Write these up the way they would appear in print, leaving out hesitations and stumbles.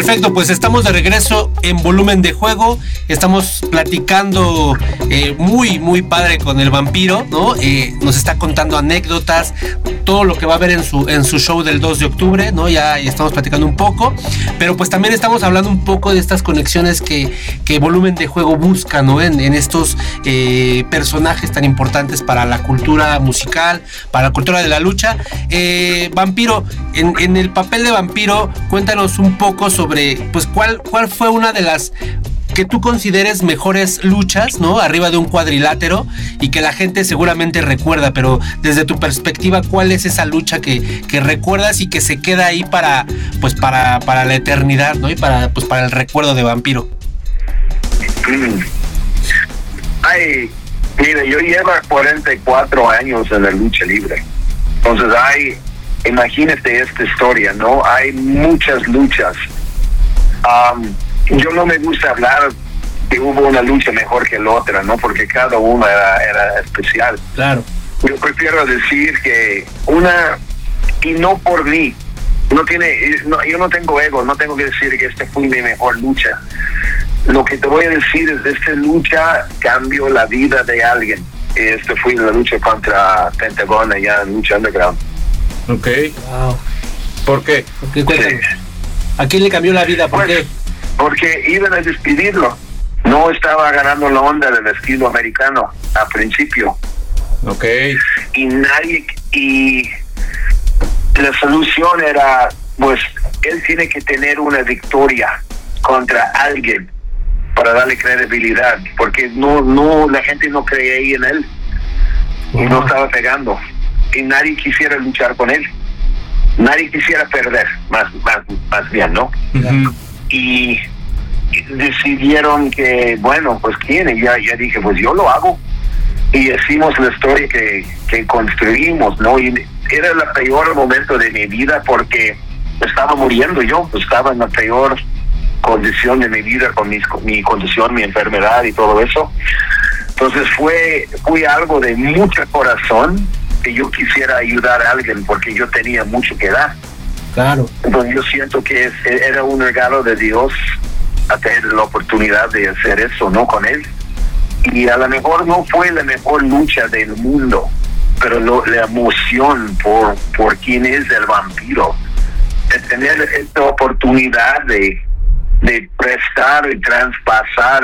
Perfecto, pues estamos de regreso en Volumen de Juego. Estamos platicando muy padre con el vampiro, ¿no? Nos está contando anécdotas, todo lo que va a ver en su show del 2 de octubre, ¿no? Ya estamos platicando un poco, pero pues también estamos hablando un poco de estas conexiones que Volumen de Juego busca, ¿no? En estos personajes tan importantes para la cultura musical, para la cultura de la lucha. Vampiro, en el papel de vampiro, cuéntanos un poco sobre, pues, cuál fue una de las que tú consideres mejores luchas, ¿no? Arriba de un cuadrilátero y que la gente seguramente recuerda, pero desde tu perspectiva, ¿cuál es esa lucha que recuerdas y que se queda ahí para la eternidad, ¿no? Y para el recuerdo de vampiro. Ay, mira, yo llevo 44 años en la lucha libre. Entonces imagínate esta historia, ¿no? Hay muchas luchas. Yo no me gusta hablar que hubo una lucha mejor que la otra, ¿no? Porque cada una era especial. Claro. Yo prefiero decir que una, y no por mí, yo no tengo ego, no tengo que decir que esta fue mi mejor lucha. Lo que te voy a decir es que esta lucha cambió la vida de alguien. Esta fue la lucha contra Pentagon allá en Lucha Underground. Ok. Wow. ¿Por qué? Sí. ¿A quién le cambió la vida? ¿Por qué? Porque iban a despedirlo. No estaba ganando la onda del estilo americano al principio. Ok. Y la solución era, pues, él tiene que tener una victoria contra alguien para darle credibilidad, porque la gente no creía en él. Y no estaba pegando. Y nadie quisiera luchar con él. Nadie quisiera perder, más bien, ¿no? Uh-huh. Y decidieron que, bueno, pues quién, y ya dije, pues yo lo hago. Y hicimos la historia que construimos, ¿no? Y era el peor momento de mi vida porque estaba muriendo yo, estaba en la peor condición de mi vida con mi condición, mi enfermedad y todo eso. Entonces fue algo de mucho corazón, que yo quisiera ayudar a alguien porque yo tenía mucho que dar. Claro. Entonces yo siento que era un regalo de Dios a tener la oportunidad de hacer eso, ¿no? Con él. Y a lo mejor no fue la mejor lucha del mundo, pero la emoción por quién es el vampiro, de tener esta oportunidad de prestar y traspasar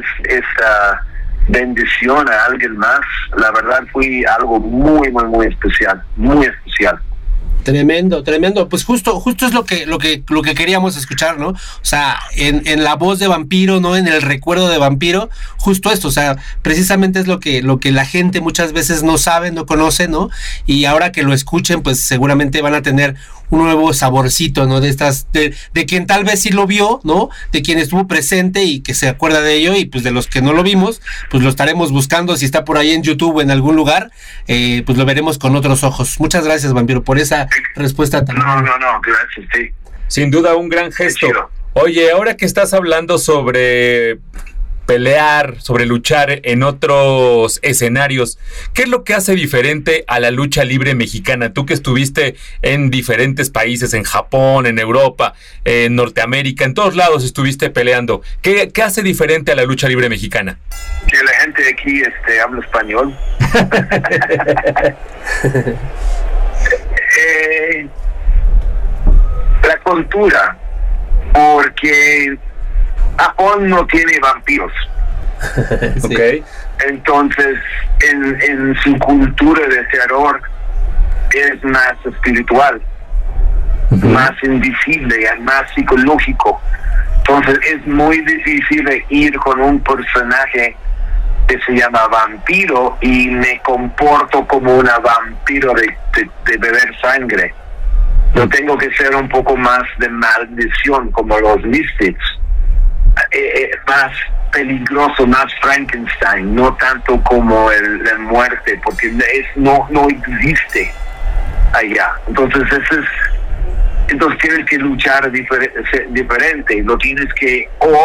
esa bendición a alguien más, la verdad fue algo muy especial, muy especial. Tremendo. Pues justo es lo que queríamos escuchar, ¿no? O sea, en la voz de vampiro, ¿no? En el recuerdo de vampiro, justo esto, o sea, precisamente es lo que la gente muchas veces no sabe, no conoce, ¿no? Y ahora que lo escuchen, pues seguramente van a tener un nuevo saborcito, ¿no? De quien tal vez sí lo vio, ¿no? De quien estuvo presente y que se acuerda de ello, y pues de los que no lo vimos, pues lo estaremos buscando. Si está por ahí en YouTube o en algún lugar, pues lo veremos con otros ojos. Muchas gracias, vampiro, por esa respuesta tan... No, gracias, sí. Sin duda un gran gesto. Oye, ahora que estás hablando sobre pelear, sobre luchar en otros escenarios, ¿qué es lo que hace diferente a la lucha libre mexicana? Tú que estuviste en diferentes países, en Japón, en Europa, en Norteamérica, en todos lados estuviste peleando. ¿Qué hace diferente a la lucha libre mexicana? Que la gente de aquí habla español. La cultura, porque Japón no tiene vampiros. Sí. Okay. Entonces en su cultura de terror es más espiritual, uh-huh, más invisible, más psicológico. Entonces es muy difícil ir con un personaje que se llama vampiro y me comporto como una vampiro de beber sangre. Yo tengo que ser un poco más de maldición, como los Misfits, más peligroso, más Frankenstein, no tanto como la muerte, porque no existe allá. Entonces tienes que luchar diferente, lo tienes que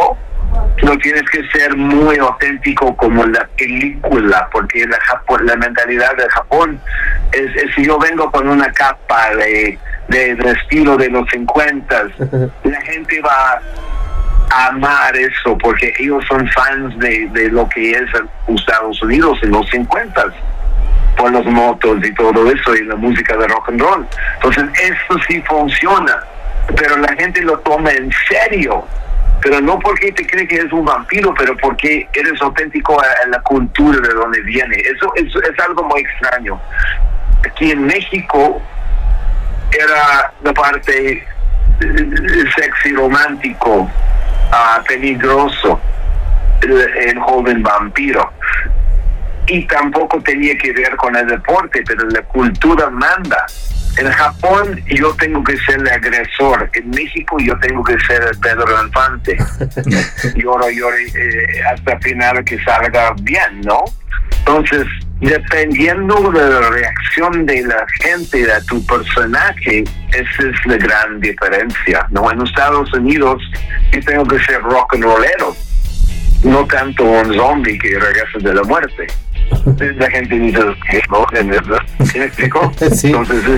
ser muy auténtico como la película, porque la mentalidad de Japón es si yo vengo con una capa de del estilo de los 50. La gente va a amar eso porque ellos son fans de lo que es Estados Unidos en los 50, por los motos y todo eso y la música de rock and roll. Entonces esto sí funciona, pero la gente lo toma en serio, pero no porque te cree que eres un vampiro, pero porque eres auténtico a la cultura de donde viene. Eso es algo muy extraño. Aquí en México era la parte sexy, romántico, peligroso, el joven vampiro. Y tampoco tenía que ver con el deporte, pero la cultura manda. En Japón yo tengo que ser el agresor, en México yo tengo que ser el Pedro Infante. Lloro hasta el final que salga bien, ¿no? Entonces, dependiendo de la reacción de la gente a tu personaje, esa es la gran diferencia, ¿no? En Estados Unidos yo tengo que ser rock and rollero, no tanto un zombie que regresa de la muerte. La gente dice, ¿no? ¿Sí me explico? Sí.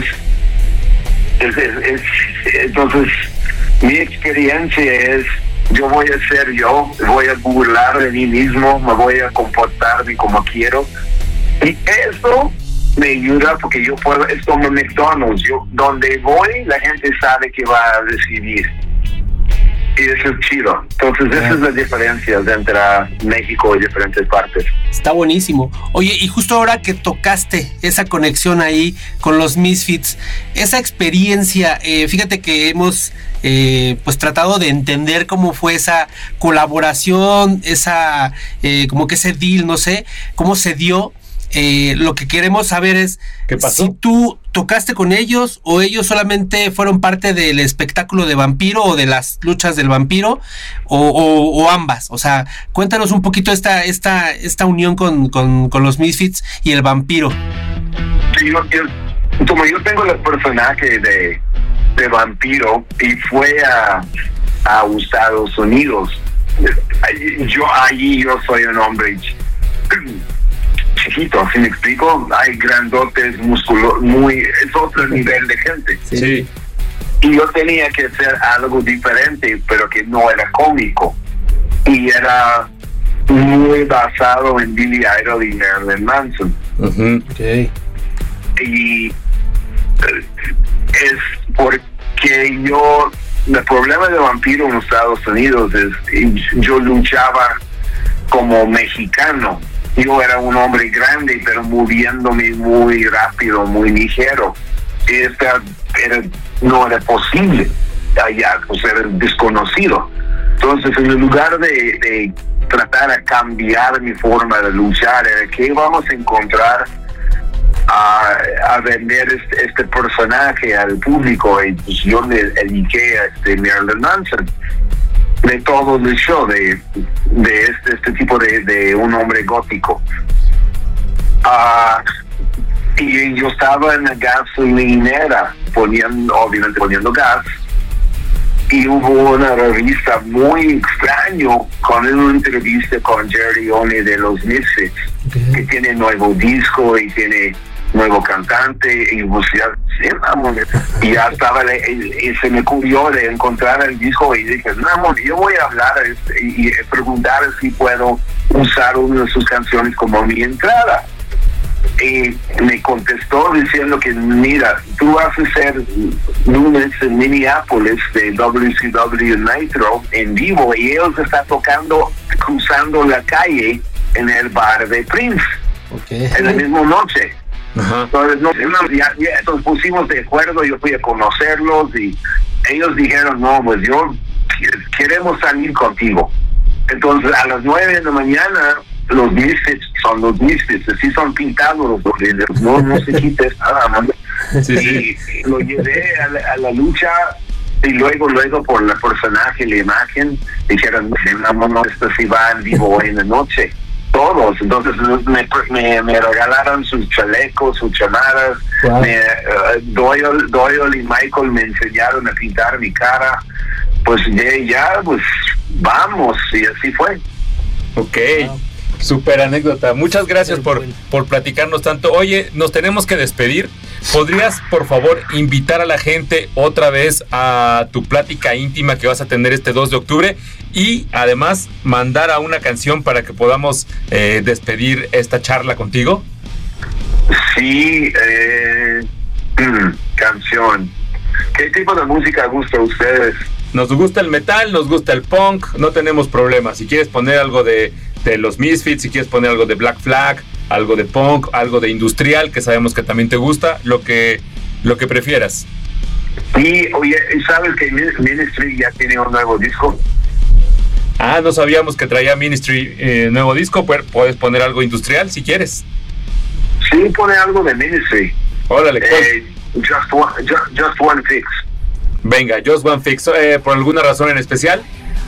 Entonces, mi experiencia es, yo voy a ser yo, voy a burlar de mí mismo, me voy a comportarme como quiero. Y eso me ayuda porque yo puedo, es como McDonald's, yo donde voy la gente sabe que va a recibir. Y eso es chido. Entonces esa es la diferencia entre México y diferentes partes. Está buenísimo. Oye, y justo ahora que tocaste esa conexión ahí con los Misfits, esa experiencia, fíjate que hemos pues tratado de entender cómo fue esa colaboración, esa como que ese deal, no sé, cómo se dio. Lo que queremos saber es ¿qué pasó? Si tú tocaste con ellos o ellos solamente fueron parte del espectáculo de vampiro o de las luchas del vampiro o ambas. O sea, cuéntanos un poquito esta unión con los Misfits y el vampiro. Sí, como yo tengo el personaje de vampiro y fue a Estados Unidos, yo soy un hombre chiquito, ¿sí me explico? Hay grandotes, músculos, es otro nivel de gente. Sí. Y yo tenía que hacer algo diferente, pero que no era cómico. Y era muy basado en Billy Idol y Marilyn Manson. Uh-huh. Okay. Y es porque el problema de vampiro en Estados Unidos es, yo luchaba como mexicano. Yo era un hombre grande, pero moviéndome muy rápido, muy ligero. No era posible allá, pues era desconocido. Entonces, en lugar de tratar de cambiar mi forma de luchar, era que vamos a encontrar a vender este personaje al público. Y pues yo le dediqué a Marilyn Manson, de todo el show, de este tipo de un hombre gótico. Y yo estaba en la gasolinera obviamente poniendo gas, y hubo una revista muy extraño con una entrevista con Jerry Oney de los Misfits, que tiene nuevo disco y tiene nuevo cantante, y pues y ya estaba, y se me ocurrió de encontrar el disco y dije, no, yo voy a hablar y preguntar si puedo usar una de sus canciones como mi entrada. Y me contestó diciendo que mira, tú vas a hacer lunes en Minneapolis de WCW Nitro en vivo, y ellos están tocando, cruzando la calle en el bar de Prince, en la misma noche. Uh-huh. Entonces nos pusimos de acuerdo, yo fui a conocerlos y ellos dijeron, no, pues queremos salir contigo. Entonces a las 9 de la mañana los Misfits son los Misfits, así son pintados, no se quita nada más. Sí. Y lo llevé a la lucha, y luego por el personaje, la imagen, dijeron, no, esto sí va en vivo hoy en la noche. Todos, entonces me regalaron sus chalecos, sus chamadas. Wow. Doyle y Michael me enseñaron a pintar mi cara. Pues ya, pues vamos, y así fue. Ok, wow. Súper anécdota. Muchas gracias por platicarnos tanto. Oye, nos tenemos que despedir, ¿podrías, por favor, invitar a la gente otra vez a tu plática íntima que vas a tener este 2 de octubre? Y además, mandar a una canción para que podamos despedir esta charla contigo. Sí, canción. ¿Qué tipo de música gusta a ustedes? Nos gusta el metal, nos gusta el punk, no tenemos problema. Si quieres poner algo de los Misfits, si quieres poner algo de Black Flag, algo de punk, algo de industrial, que sabemos que también te gusta, lo que prefieras. Y oye, ¿sabes que Ministry ya tiene un nuevo disco? Ah, no sabíamos que traía Ministry nuevo disco. Puedes poner algo industrial si quieres. Sí, pone algo de Ministry. Órale, Just One Fix. Venga, Just One Fix. ¿Por alguna razón en especial?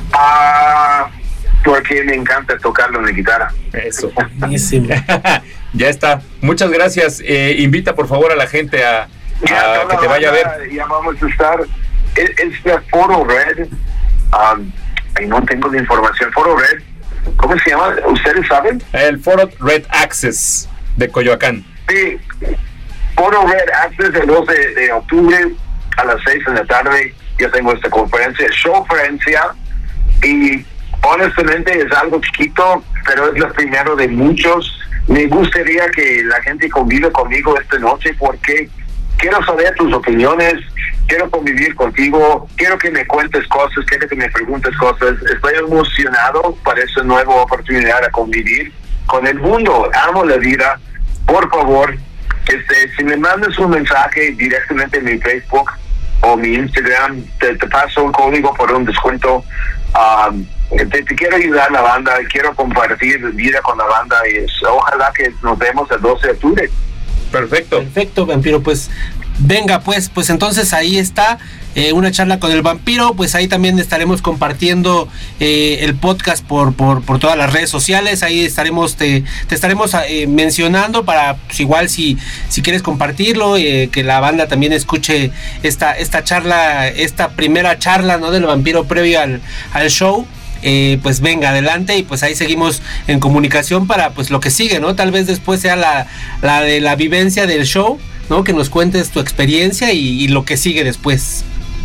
Porque me encanta tocarlo en la guitarra. Eso. Ya está. Muchas gracias. Invita por favor a la gente a que te vaya a ver. Ya vamos a estar. Es de Foro Red. No tengo la información. Foro Red. ¿Cómo se llama? ¿Ustedes saben? El Foro Red Access de Coyoacán. Sí. Foro Red Access el 2 de octubre a las 6 de la tarde. Ya tengo esta showferencia. Y honestamente es algo chiquito, pero es lo primero de muchos. Me gustaría que la gente convive conmigo esta noche porque quiero saber tus opiniones, quiero convivir contigo, quiero que me cuentes cosas, quiero que me preguntes cosas. Estoy emocionado para esta nueva oportunidad de convivir con el mundo. Amo la vida. Por favor, si me mandas un mensaje directamente en mi Facebook o mi Instagram, te paso un código por un descuento. Te quiero ayudar a la banda, quiero compartir vida con la banda y ojalá que nos vemos el 12 de octubre. Perfecto, Vampiro, pues venga, pues entonces ahí está una charla con el Vampiro. Pues ahí también estaremos compartiendo el podcast por todas las redes sociales. Ahí estaremos te estaremos mencionando para, pues igual si quieres compartirlo, que la banda también escuche esta charla, esta primera charla, ¿no?, del Vampiro previo al show. Pues venga, adelante, y pues ahí seguimos en comunicación para pues lo que sigue, ¿no? Tal vez después sea la de la vivencia del show, ¿no? Que nos cuentes tu experiencia y lo que sigue después.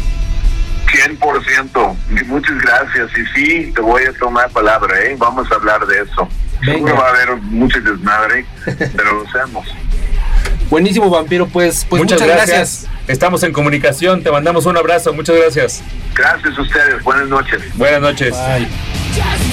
100%. Muchas gracias. Y sí, te voy a tomar palabra, vamos a hablar de eso. Venga. Seguro va a haber mucho desmadre, pero lo hacemos. Buenísimo, Vampiro, pues muchas gracias. Estamos en comunicación, te mandamos un abrazo, muchas gracias. Gracias a ustedes, buenas noches. Buenas noches. Bye.